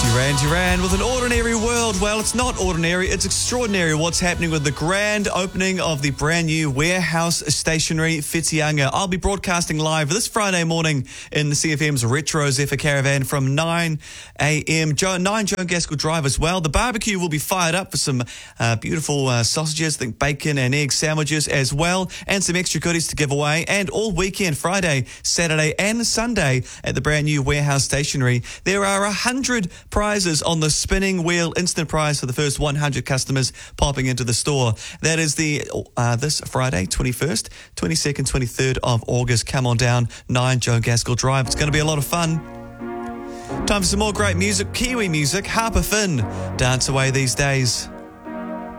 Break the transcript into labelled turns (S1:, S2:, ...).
S1: Duran with An Ordinary World. Well, it's not ordinary, it's extraordinary what's happening with the grand opening of the brand new Warehouse Stationery Whitianga. I'll be broadcasting live this Friday morning in the CFM's Retro Zephyr Caravan from 9 a.m. 9 Joan Gaskell Drive as well. The barbecue will be fired up for some beautiful sausages, I think bacon and egg sandwiches as well, and some extra goodies to give away. And all weekend, Friday, Saturday and Sunday at the brand new Warehouse Stationery, there are 100 prizes on the spinning wheel instant prize for the first 100 customers popping into the store. That is this Friday, 21st, 22nd, 23rd of August. Come on down, 9 Joan Gaskell Drive. It's going to be a lot of fun. Time for some more great music, Kiwi music. Harper Finn, Dance Away These Days.